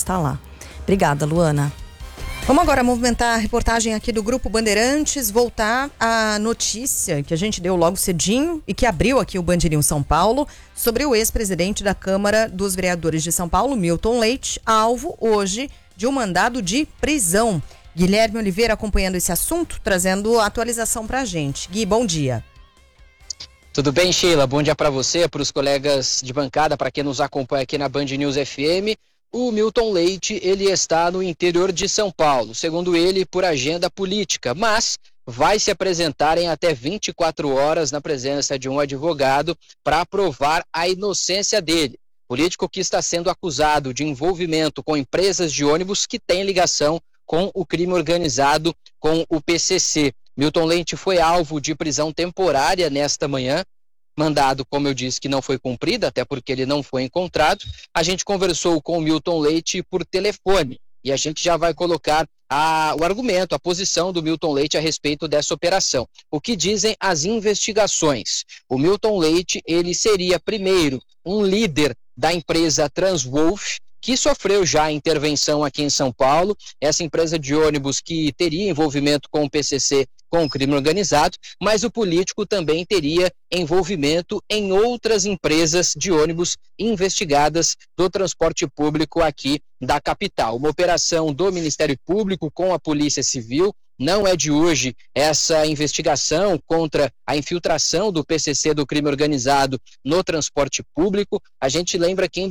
está lá. Obrigada, Luana. Vamos agora movimentar a reportagem aqui do Grupo Bandeirantes, voltar à notícia que a gente deu logo cedinho e que abriu aqui o Band News São Paulo sobre o ex-presidente da Câmara dos Vereadores de São Paulo, Milton Leite, alvo hoje de um mandado de prisão. Guilherme Oliveira acompanhando esse assunto, trazendo atualização pra gente. Gui, bom dia. Tudo bem, Sheila? Bom dia para você, para os colegas de bancada, para quem nos acompanha aqui na Band News FM. O Milton Leite, ele está no interior de São Paulo, segundo ele, por agenda política, mas vai se apresentar em até 24 horas na presença de um advogado para provar a inocência dele. Político que está sendo acusado de envolvimento com empresas de ônibus que têm ligação com o crime organizado, com o PCC. Milton Leite foi alvo de prisão temporária nesta manhã. Mandado, como eu disse, que não foi cumprido, até porque ele não foi encontrado. A gente conversou com o Milton Leite por telefone e a gente já vai colocar o argumento, a posição do Milton Leite a respeito dessa operação. O que dizem as investigações? O Milton Leite, ele seria, primeiro, um líder da empresa Transwolf, que sofreu já intervenção aqui em São Paulo, essa empresa de ônibus que teria envolvimento com o PCC, com o crime organizado, mas o político também teria envolvimento em outras empresas de ônibus investigadas do transporte público aqui da capital. Uma operação do Ministério Público com a Polícia Civil. Não é de hoje essa investigação contra a infiltração do PCC do crime organizado no transporte público. A gente lembra que em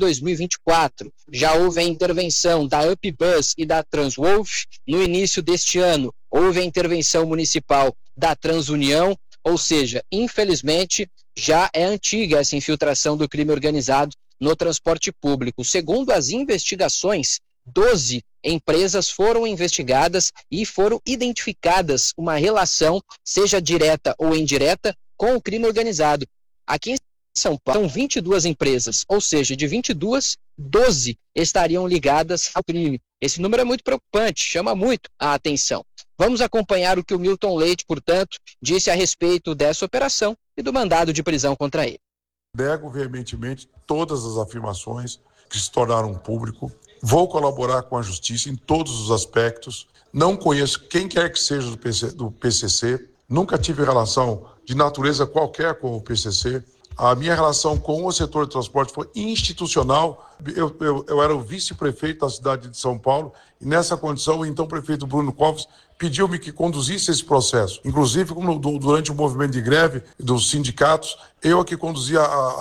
2024 já houve a intervenção da UpBus e da Transwolf. No início deste ano houve a intervenção municipal da Transunião, ou seja, infelizmente já é antiga essa infiltração do crime organizado no transporte público. Segundo as investigações, 12 empresas foram investigadas e foram identificadas uma relação, seja direta ou indireta, com o crime organizado. Aqui em São Paulo são 22 empresas, ou seja, de 22, 12 estariam ligadas ao crime. Esse número é muito preocupante, chama muito a atenção. Vamos acompanhar o que o Milton Leite, portanto, disse a respeito dessa operação e do mandado de prisão contra ele. Nego veementemente todas as afirmações que se tornaram público. Vou colaborar com a justiça em todos os aspectos. Não conheço quem quer que seja do PCC. Nunca tive relação de natureza qualquer com o PCC. A minha relação com o setor de transporte foi institucional. Eu era o vice-prefeito da cidade de São Paulo e nessa condição o então prefeito Bruno Covas pediu-me que conduzisse esse processo. Inclusive, durante o movimento de greve dos sindicatos, eu que conduzia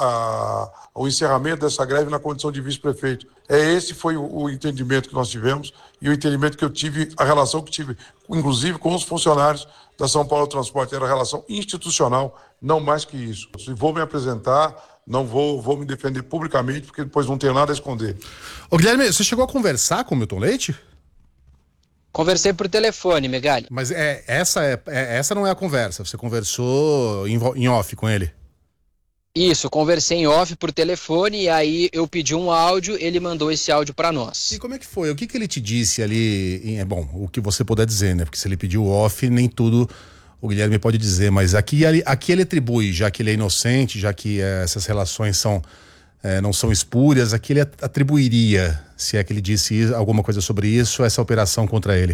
o encerramento dessa greve na condição de vice-prefeito. Esse foi o entendimento que nós tivemos e o entendimento que eu tive, a relação que tive, inclusive com os funcionários da São Paulo Transporte, era relação institucional, não mais que isso. Se vou me apresentar, não vou me defender publicamente, porque depois não tenho nada a esconder. Ô Guilherme, você chegou a conversar com o Milton Leite? Conversei por telefone, Megali. Mas essa não é a conversa, você conversou em off com ele? Isso, conversei em off por telefone e aí eu pedi um áudio, ele mandou esse áudio para nós. E como é que foi? O que ele te disse ali? Bom, o que você puder dizer, né? Porque se ele pediu off, nem tudo o Guilherme pode dizer, mas aqui ele atribui, já que ele é inocente, já que essas relações não são espúrias, aqui ele atribuiria, se é que ele disse alguma coisa sobre isso, essa operação contra ele.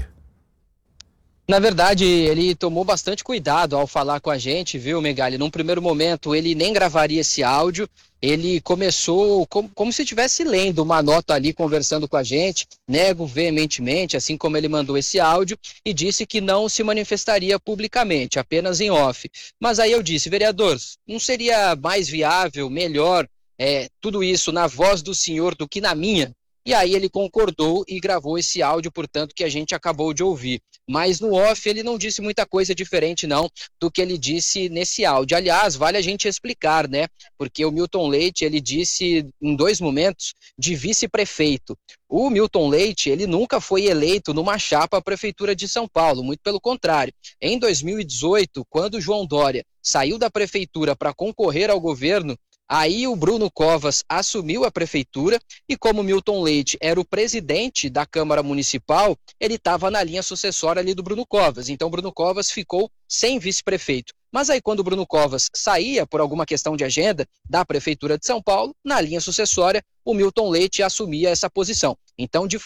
Na verdade, ele tomou bastante cuidado ao falar com a gente, viu, Megali? Num primeiro momento, ele nem gravaria esse áudio, ele começou como se estivesse lendo uma nota ali, conversando com a gente, nego veementemente, assim como ele mandou esse áudio, e disse que não se manifestaria publicamente, apenas em off. Mas aí eu disse, vereador, não seria mais viável, melhor, tudo isso na voz do senhor do que na minha? E aí ele concordou e gravou esse áudio, portanto, que a gente acabou de ouvir. Mas no off ele não disse muita coisa diferente não do que ele disse nesse áudio. Aliás, vale a gente explicar, né? Porque o Milton Leite, ele disse em 2 momentos de vice-prefeito. O Milton Leite, ele nunca foi eleito numa chapa à Prefeitura de São Paulo, muito pelo contrário. Em 2018, quando o João Dória saiu da Prefeitura para concorrer ao governo, aí o Bruno Covas assumiu a prefeitura e como Milton Leite era o presidente da Câmara Municipal, ele estava na linha sucessória ali do Bruno Covas. Então Bruno Covas ficou sem vice-prefeito. Mas aí quando o Bruno Covas saía por alguma questão de agenda da Prefeitura de São Paulo, na linha sucessória, o Milton Leite assumia essa posição. Então, de